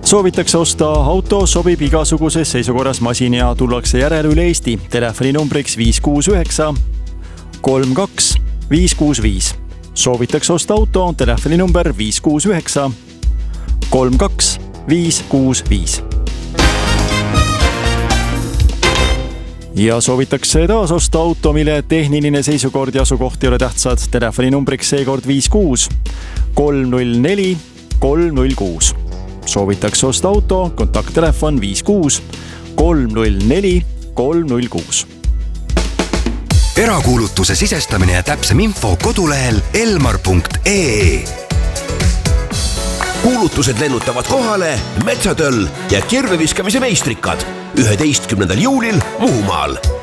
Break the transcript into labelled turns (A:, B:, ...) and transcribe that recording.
A: Soovitakse osta auto, sobib igasuguses seisukorras masin ja tullakse järele üle Eesti. Telefoninumbriks 569 32 565. Soovitakse osta auto, telefoninumber 569 32 565. Ja soovitakse taas osta auto, mille tehniline seisukord ja asukoht ei ole tähtsad. Telefoninumbriks seekord 56 304 306. Soovitakse osta auto, kontakttelefon 56 304 306.
B: Erakuulutuse sisestamine ja täpsem info kodulehel elmar.ee.
C: Kuulutused lennutavad kohale Metsatöll ja kirveviskamise meistrikad 11. juulil Muhumaal.